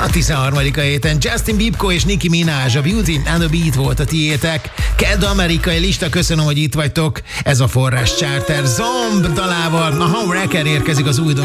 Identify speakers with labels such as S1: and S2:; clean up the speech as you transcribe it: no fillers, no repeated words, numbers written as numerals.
S1: A 13. héten Justin Bieber és Nicki Minaj, a Beauty and the Beat volt a tiétek. Kedd amerikai lista, köszönöm, hogy itt vagytok. Ez a Forrás Charter Zomb dalával. A Home Wrecker érkezik az újdon